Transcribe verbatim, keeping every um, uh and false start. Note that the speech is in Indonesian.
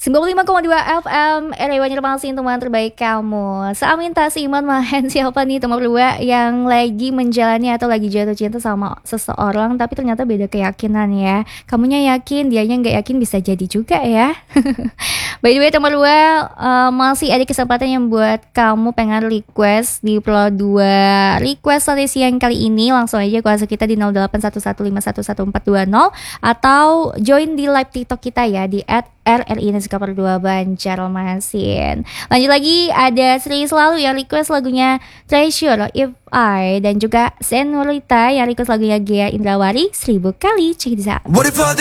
sembilan puluh lima koma dua F M Erewan Masih teman terbaik kamu. Seamin tak seiman mahen. Siapa nih teman berdua yang lagi menjalani atau lagi jatuh cinta sama seseorang tapi ternyata beda keyakinan ya. Kamunya yakin, dianya nggak yakin, bisa jadi juga ya. By the way teman berdua, uh, masih ada kesempatan yang buat kamu pengen request di Pro dua request sore siang kali ini. Langsung aja kuasa kita di nol delapan satu satu lima satu satu empat dua nol atau join di live TikTok kita ya di at R R I Nezka Perdua Banjarmasin. Lanjut lagi ada Sri Selalu yang request lagunya Treasure If I, dan juga Senurita yang request lagunya Gia Indrawari Seribu Kali. Check this out. What if I